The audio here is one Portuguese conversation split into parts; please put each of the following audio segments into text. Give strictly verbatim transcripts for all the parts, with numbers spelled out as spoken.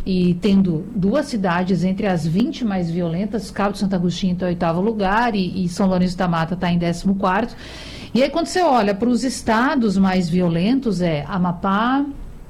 e tendo duas cidades entre as vinte mais violentas, Cabo de Santo Agostinho está em oitavo lugar e, e São Lourenço da Mata está em décimo quarto. E aí quando você olha para os estados mais violentos, é Amapá,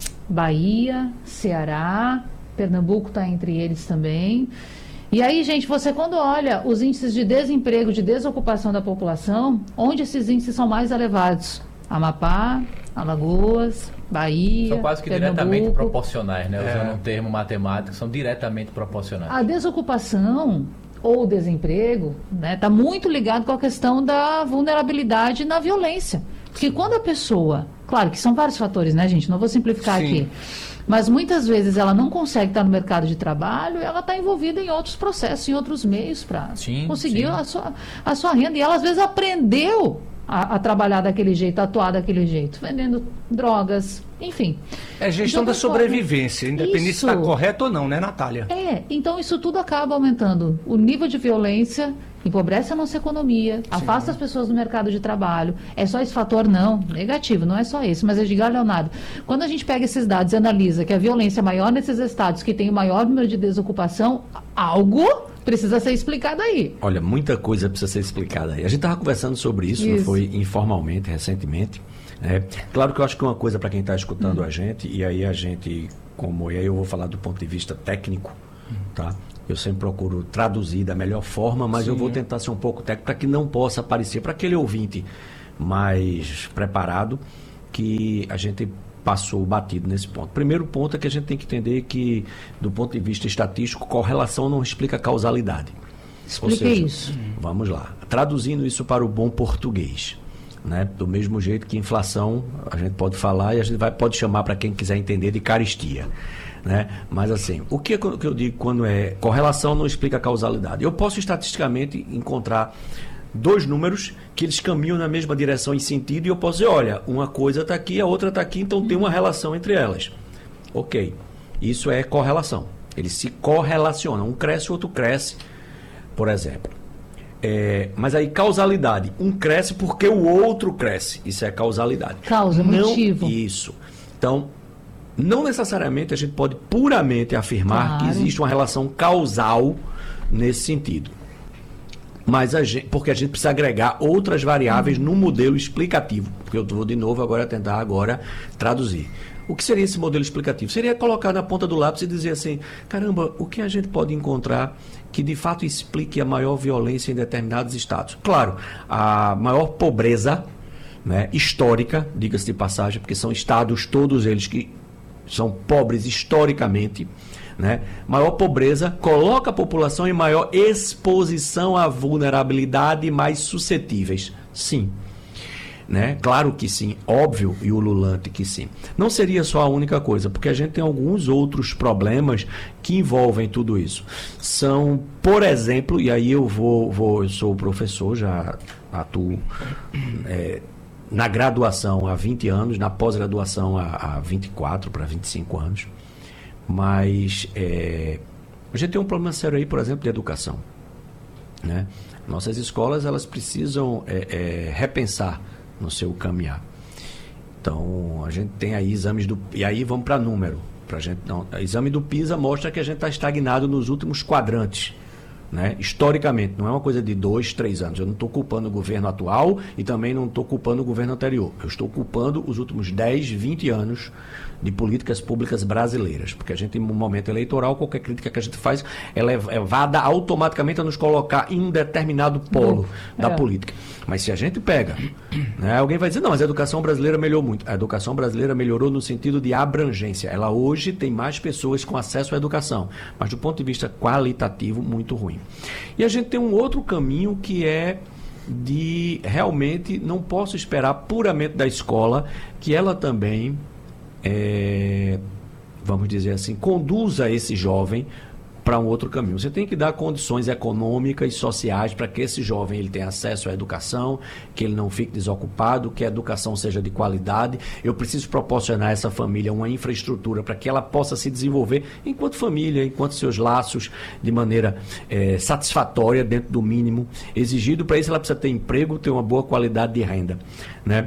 Bahia, Ceará, Pernambuco está entre eles também. E aí, gente, você quando olha os índices de desemprego, de desocupação da população, onde esses índices são mais elevados? Amapá, Alagoas, Bahia, são quase que Pernambuco. Diretamente proporcionais, né? É. Usando um termo matemático, são diretamente proporcionais. A desocupação ou o desemprego, né, está muito ligado com a questão da vulnerabilidade na violência. Porque quando a pessoa... Claro que são vários fatores, né, gente? Não vou simplificar Sim. aqui. Mas muitas vezes ela não consegue estar no mercado de trabalho, ela está envolvida em outros processos, em outros meios para conseguir sim. A, sua, a sua renda. E ela às vezes aprendeu a, a trabalhar daquele jeito, a atuar daquele jeito, vendendo drogas, enfim. É gestão então, da sobrevivência, independente se isso. está correto ou não, né, Natália? É, então isso tudo acaba aumentando o nível de violência, empobrece a nossa economia, afasta as pessoas do mercado de trabalho. É só esse fator? Não, negativo, não é só esse. Mas eu digo, Leonardo, quando a gente pega esses dados e analisa que a violência é maior nesses estados que tem o maior número de desocupação, algo precisa ser explicado aí. Olha, muita coisa precisa ser explicada aí. A gente estava conversando sobre isso, isso, não foi informalmente, recentemente. É, claro que eu acho que uma coisa para quem está escutando hum. a gente, e aí a gente, como e aí eu vou falar do ponto de vista técnico, hum. tá? Eu sempre procuro traduzir da melhor forma, mas Sim. eu vou tentar ser um pouco técnico para que não possa aparecer para aquele ouvinte mais preparado que a gente passou batido nesse ponto. Primeiro ponto é que a gente tem que entender que, do ponto de vista estatístico, correlação não explica causalidade. Explique seja, isso. Vamos lá. Traduzindo isso para o bom português. Né? Do mesmo jeito que inflação, a gente pode falar e a gente vai, pode chamar para quem quiser entender de caristia. Né? Mas assim, o que, é que eu digo quando é correlação não explica causalidade? Eu posso estatisticamente encontrar dois números que eles caminham na mesma direção em sentido e eu posso dizer, olha, uma coisa está aqui, a outra está aqui, então tem uma relação entre elas. Ok, isso é correlação. Eles se correlacionam, um cresce, o outro cresce, por exemplo. É, mas aí causalidade, um cresce porque o outro cresce, isso é causalidade. Causa, não, motivo. Isso. Então, não necessariamente a gente pode puramente afirmar claro. que existe uma relação causal nesse sentido. Mas a gente, porque a gente precisa agregar outras variáveis no modelo explicativo. Porque eu vou de novo agora tentar agora traduzir. O que seria esse modelo explicativo? Seria colocar na ponta do lápis e dizer assim, caramba, o que a gente pode encontrar que de fato explique a maior violência em determinados estados? Claro, a maior pobreza, né, histórica, diga-se de passagem, porque são estados todos eles que são pobres historicamente, né? Maior pobreza coloca a população em maior exposição à vulnerabilidade, mais suscetíveis. Sim. Né? Claro que sim, óbvio e ululante que sim. Não seria só a única coisa, porque a gente tem alguns outros problemas que envolvem tudo isso. São, por exemplo, e aí eu vou, vou eu sou professor, já atuo é, na graduação há vinte anos, na pós-graduação há, há vinte e quatro para vinte e cinco anos. Mas é, a gente tem um problema sério aí, por exemplo, de educação. Né? Nossas escolas elas precisam é, é, repensar no seu caminhar. Então, a gente tem aí exames do... E aí vamos para número. Pra gente não, o exame do PISA mostra que a gente está estagnado nos últimos quadrantes. Né? Historicamente, não é uma coisa de dois, três anos. Eu não estou culpando o governo atual e também não estou culpando o governo anterior. Eu estou culpando os últimos dez, vinte anos de políticas públicas brasileiras. Porque a gente, em um momento eleitoral, qualquer crítica que a gente faz é levada automaticamente a nos colocar em um determinado polo é. da política. Mas se a gente pega, né, alguém vai dizer, não, mas a educação brasileira melhorou muito. A educação brasileira melhorou no sentido de abrangência. Ela hoje tem mais pessoas com acesso à educação, mas do ponto de vista qualitativo, muito ruim. E a gente tem um outro caminho que é de realmente não posso esperar puramente da escola que ela também, é, vamos dizer assim, conduza esse jovem para um outro caminho. Você tem que dar condições econômicas e sociais para que esse jovem ele tenha acesso à educação, que ele não fique desocupado, que a educação seja de qualidade. Eu preciso proporcionar a essa família uma infraestrutura para que ela possa se desenvolver enquanto família, enquanto seus laços, de maneira é, satisfatória, dentro do mínimo exigido. Para isso ela precisa ter emprego, ter uma boa qualidade de renda, né?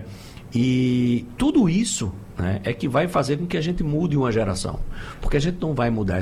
E tudo isso, né, é que vai fazer com que a gente mude uma geração. Porque a gente não vai mudar